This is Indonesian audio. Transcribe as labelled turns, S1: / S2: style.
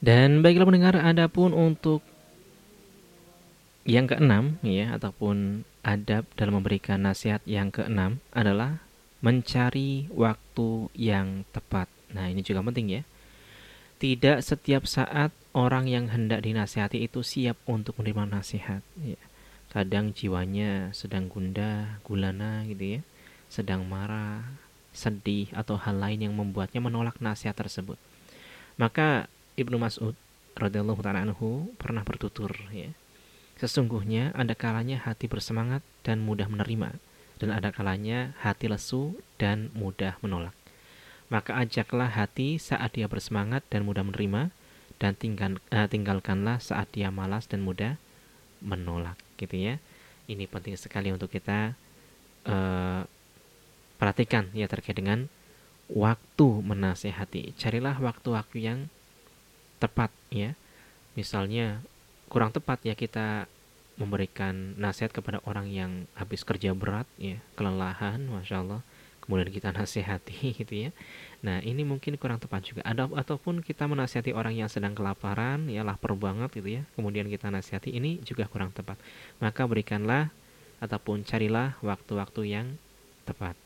S1: Dan baiklah pendengar, adapun untuk yang keenam ya, ataupun adab dalam memberikan nasihat yang keenam adalah mencari waktu yang tepat. Nah, ini juga penting ya. Tidak setiap saat orang yang hendak dinasihati itu siap untuk menerima nasihat ya. Kadang jiwanya sedang gundah, gulana gitu ya, sedang marah, sedih atau hal lain yang membuatnya menolak nasihat tersebut. Maka Ibnu Mas'ud radhiyallahu taala anhu pernah bertutur ya, sesungguhnya ada kalanya hati bersemangat dan mudah menerima, dan ada kalanya hati lesu dan mudah menolak. Maka ajaklah hati saat dia bersemangat dan mudah menerima, dan tinggalkanlah saat dia malas dan mudah menolak, gitu ya. Ini penting sekali untuk kita uh, perhatikan ya, terkait dengan waktu menasehati. Carilah waktu-waktu yang tepat ya. Misalnya kurang tepat ya kita memberikan nasihat kepada orang yang habis kerja berat ya, kelelahan, masya Allah, kemudian kita nasihati gitu ya. Nah, ini mungkin kurang tepat juga. Ataupun kita menasihati orang yang sedang kelaparan ya, lapar banget gitu ya, kemudian kita nasihati, ini juga kurang tepat. Maka berikanlah ataupun carilah waktu-waktu yang tepat.